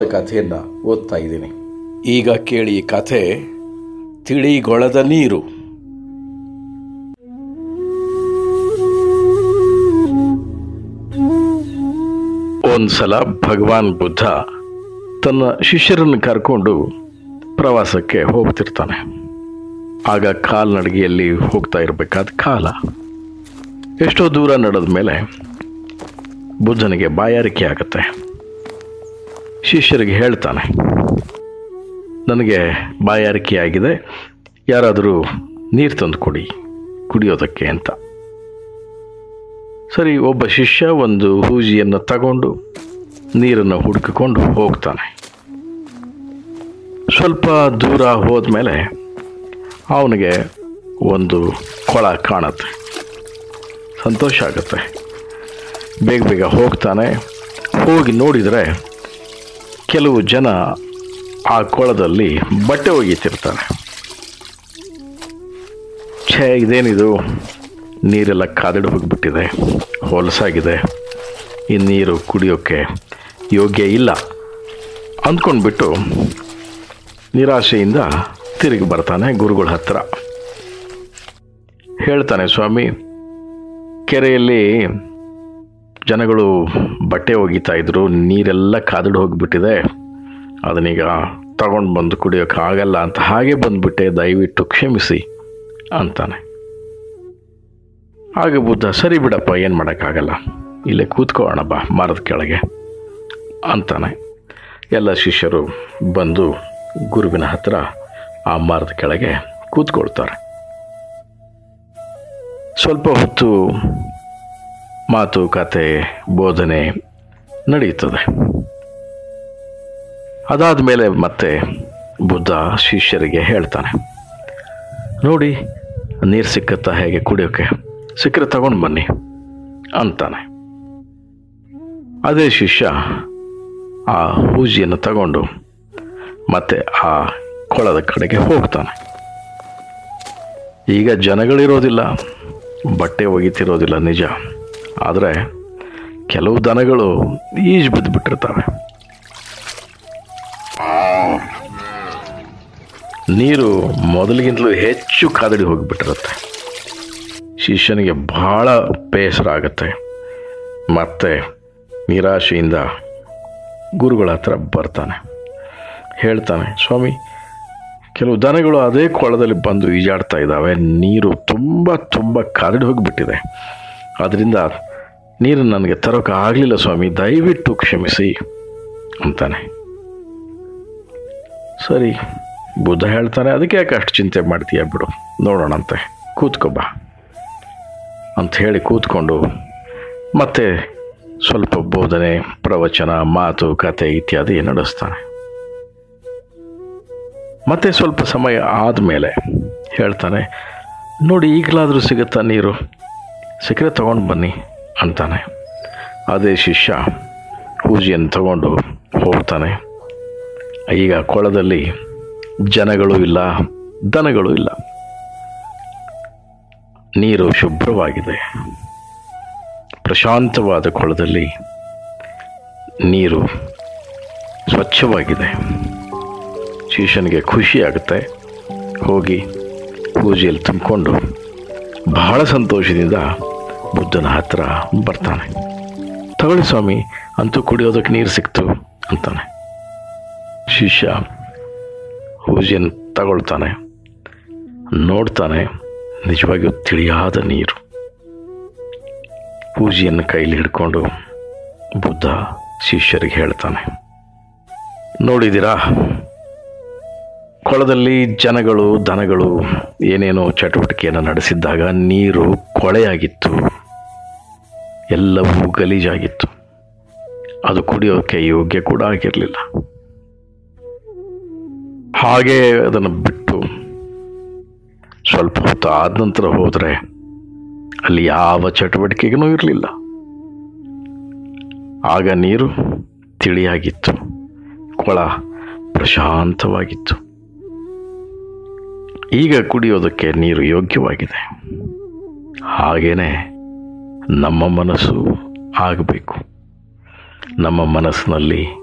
ಕಥೆಯನ್ನು ಓದ್ತಾ ಇದ್ದೀನಿ. ಈಗ ಕೇಳಿ ಕಥೆ ತಿಳಿಗೊಳದ ನೀರು. ಒಂದ್ಸಲ ಭಗವಾನ್ ಬುದ್ಧ ತನ್ನ ಶಿಷ್ಯರನ್ನು ಕರ್ಕೊಂಡು ಪ್ರವಾಸಕ್ಕೆ ಹೋಗ್ತಿರ್ತಾನೆ. ಆಗ ಕಾಲ್ನಡಿಗೆಯಲ್ಲಿ ಹೋಗ್ತಾ ಇರಬೇಕಾದ ಕಾಲ. ಎಷ್ಟೋ ದೂರ ನಡೆದ ಮೇಲೆ ಬುದ್ಧನಿಗೆ ಬಾಯಾರಿಕೆ ಆಗುತ್ತೆ. ಶಿಷ್ಯರಿಗೆ ಹೇಳ್ತಾನೆ, ನನಗೆ ಬಾಯಾರಿಕೆ ಆಗಿದೆ, ಯಾರಾದರೂ ನೀರು ತಂದು ಕೊಡಿ ಕುಡಿಯೋದಕ್ಕೆ ಅಂತ. ಸರಿ, ಒಬ್ಬ ಶಿಷ್ಯ ಒಂದು ಹೂಜಿಯನ್ನು ತಗೊಂಡು ನೀರನ್ನು ಹುಡುಕಿಕೊಂಡು ಹೋಗ್ತಾನೆ. ಸ್ವಲ್ಪ ದೂರ ಹೋದ್ಮೇಲೆ ಅವನಿಗೆ ಒಂದು ಕೊಳ ಕಾಣುತ್ತೆ. ಸಂತೋಷ ಆಗುತ್ತೆ. ಬೇಗ ಬೇಗ ಹೋಗ್ತಾನೆ. ಹೋಗಿ ನೋಡಿದರೆ ಕೆಲವು ಜನ ಆ ಕೊಳದಲ್ಲಿ ಬಟ್ಟೆ ಒಗೀತಿರ್ತಾರೆ. ಇದೇನಿದು, ನೀರೆಲ್ಲ ಕಾದಿಡು ಹೋಗಿಬಿಟ್ಟಿದೆ, ಹೊಲಸಾಗಿದೆ, ಈ ನೀರು ಕುಡಿಯೋಕ್ಕೆ ಯೋಗ್ಯ ಇಲ್ಲ ಅಂದ್ಕೊಂಡ್ಬಿಟ್ಟು ನಿರಾಶೆಯಿಂದ ತಿರುಗಿ ಬರ್ತಾನೆ ಗುರುಗಳ ಹತ್ರ. ಹೇಳ್ತಾನೆ, ಸ್ವಾಮಿ, ಕೆರೆಯಲ್ಲಿ ಜನಗಳು ಬಟ್ಟೆ ಒಗಿತಾ ಇದ್ರು, ನೀರೆಲ್ಲ ಕಾದಿಡು ಹೋಗಿಬಿಟ್ಟಿದೆ, ಅದನ್ನೀಗ ತಗೊಂಡು ಬಂದು ಕುಡಿಯೋಕೆ ಆಗಲ್ಲ ಅಂತ ಹಾಗೆ ಬಂದುಬಿಟ್ಟೆ, ದಯವಿಟ್ಟು ಕ್ಷಮಿಸಿ ಅಂತಾನೆ. ಆಗ ಬುದ್ಧ, ಸರಿ ಬಿಡಪ್ಪ, ಏನು ಮಾಡೋಕ್ಕಾಗಲ್ಲ, ಇಲ್ಲೇ ಕೂತ್ಕೊಳ್ಳೋಣ ಬಾ ಮರದ ಕೆಳಗೆ ಅಂತಾನೆ. ಎಲ್ಲ ಶಿಷ್ಯರು ಬಂದು ಗುರುವಿನ ಹತ್ರ ಆ ಮರದ ಕೆಳಗೆ ಕೂತ್ಕೊಳ್ತಾರೆ. ಸ್ವಲ್ಪ ಹೊತ್ತು ಮಾತು ಕತೆ ಬೋಧನೆ ನಡೆಯುತ್ತದೆ. ಅದಾದ ಮೇಲೆ ಮತ್ತೆ ಬುದ್ಧ ಶಿಷ್ಯರಿಗೆ ಹೇಳ್ತಾನೆ, ನೋಡಿ ನೀರು ಸಿಕ್ಕತ್ತಾ ಹೇಗೆ ಕುಡಿಯೋಕ್ಕೆ, ಸಿಕ್ಕರೆ ತಗೊಂಡು ಬನ್ನಿ ಅಂತಾನೆ. ಅದೇ ಶಿಷ್ಯ ಆ ಹೂಜಿಯನ್ನು ತಗೊಂಡು ಮತ್ತೆ ಆ ಕೊಳದ ಕಡೆಗೆ ಹೋಗ್ತಾನೆ. ಈಗ ಜನಗಳಿರೋದಿಲ್ಲ, ಬಟ್ಟೆ ಒಗಿತಿರೋದಿಲ್ಲ ನಿಜ, ಆದರೆ ಕೆಲವು ದನಗಳು ಈಜು ಬಿದ್ದುಬಿಟ್ಟಿರ್ತವೆ. ನೀರು ಮೊದಲಿಗಿಂತಲೂ ಹೆಚ್ಚು ಕಾದಡಿ ಹೋಗಿಬಿಟ್ಟಿರುತ್ತೆ. ಶಿಷ್ಯನಿಗೆ ಬಹಳ ಬೇಸರ ಆಗುತ್ತೆ. ಮತ್ತೆ ನಿರಾಶೆಯಿಂದ ಗುರುಗಳ ಹತ್ರ ಬರ್ತಾನೆ. ಹೇಳ್ತಾನೆ, ಸ್ವಾಮಿ, ಕೆಲವು ದನಗಳು ಅದೇ ಕೊಳದಲ್ಲಿ ಬಂದು ಈಜಾಡ್ತಾ ಇದ್ದಾವೆ, ನೀರು ತುಂಬ ತುಂಬ ಕಾದಡಿ ಹೋಗಿಬಿಟ್ಟಿದೆ, ಅದರಿಂದ ನೀರು ನನಗೆ ತರೋಕೆ ಆಗಲಿಲ್ಲ ಸ್ವಾಮಿ, ದಯವಿಟ್ಟು ಕ್ಷಮಿಸಿ ಅಂತಾನೆ. ಸರಿ, ಬುದ್ಧ ಹೇಳ್ತಾನೆ, ಅದಕ್ಕೆ ಯಾಕೆ ಅಷ್ಟು ಚಿಂತೆ ಮಾಡ್ತೀಯ, ಬಿಡು, ನೋಡೋಣಂತೆ, ಕೂತ್ಕೊಬಾ ಅಂತ ಹೇಳಿ ಕೂತ್ಕೊಂಡು ಮತ್ತೆ ಸ್ವಲ್ಪ ಬೋಧನೆ, ಪ್ರವಚನ, ಮಾತು ಕತೆ ಇತ್ಯಾದಿ ನಡೆಸ್ತಾನೆ. ಮತ್ತೆ ಸ್ವಲ್ಪ ಸಮಯ ಆದಮೇಲೆ ಹೇಳ್ತಾನೆ, ನೋಡಿ ಈಗಲಾದರೂ ಸಿಗುತ್ತಾ ನೀರು, ಸಿಕ್ಕರೆ ತಗೊಂಡು ಬನ್ನಿ ಅಂತಾನೆ. ಅದೇ ಶಿಷ್ಯ ಹೂಜಿಯನ್ನು ತಗೊಂಡು ಹೋಗ್ತಾನೆ. ಈಗ ಕೊಳದಲ್ಲಿ ಜನಗಳು ಇಲ್ಲ, ದನಗಳು ಇಲ್ಲ, ನೀರು ಶುಭ್ರವಾಗಿದೆ. ಪ್ರಶಾಂತವಾದ ಕೊಳದಲ್ಲಿ ನೀರು ಸ್ವಚ್ಛವಾಗಿದೆ. ಶಿಷ್ಯನಿಗೆ ಖುಷಿ ಆಗುತ್ತೆ. ಹೋಗಿ ಪೂಜೆಯಲ್ಲಿ ತುಂಬಿಕೊಂಡು ಬಹಳ ಸಂತೋಷದಿಂದ ಬುದ್ಧನ ಹತ್ರ ಬರ್ತಾನೆ. ತಗೊಳ್ಳಿ ಸ್ವಾಮಿ, ಅಂತೂ ಕುಡಿಯೋದಕ್ಕೆ ನೀರು ಸಿಕ್ತು ಅಂತಾನೆ. ಶಿಷ್ಯ ಪೂಜೆಯನ್ನು ತಗೊಳ್ತಾನೆ. ನೋಡ್ತಾನೆ, ನಿಜವಾಗಿಯೂ ತಿಳಿಯಾದ ನೀರು. ಪೂಜೆಯನ್ನು ಕೈಲಿ ಹಿಡ್ಕೊಂಡು ಬುದ್ಧ ಶಿಷ್ಯರಿಗೆ ಹೇಳ್ತಾನೆ, ನೋಡಿದ್ದೀರಾ, ಕೊಳದಲ್ಲಿ ಜನಗಳು ದನಗಳು ಏನೇನೋ ಚಟುವಟಿಕೆಯನ್ನು ನಡೆಸಿದ್ದಾಗ ನೀರು ಕೊಳೆಯಾಗಿತ್ತು, ಎಲ್ಲವೂ ಗಲೀಜಾಗಿತ್ತು, ಅದು ಕುಡಿಯೋಕ್ಕೆ ಯೋಗ್ಯ ಕೂಡ ಆಗಿರಲಿಲ್ಲ. ಹಾಗೆ ಅದನ್ನು ಬಿಟ್ಟು ಸ್ವಲ್ಪ ಹೊತ್ತು ಆದ ನಂತರ ಹೋದರೆ ಅಲ್ಲಿ ಯಾವ ಚಟುವಟಿಕೆಗೂ ಇರಲಿಲ್ಲ. ಆಗ ನೀರು ತಿಳಿಯಾಗಿತ್ತು, ಕೊಳ ಪ್ರಶಾಂತವಾಗಿತ್ತು. ಈಗ ಕುಡಿಯೋದಕ್ಕೆ ನೀರು ಯೋಗ್ಯವಾಗಿದೆ. ಹಾಗೇನೆ ನಮ್ಮ ಮನಸ್ಸು ಆಗಬೇಕು. ನಮ್ಮ ಮನಸ್ಸಿನಲ್ಲಿ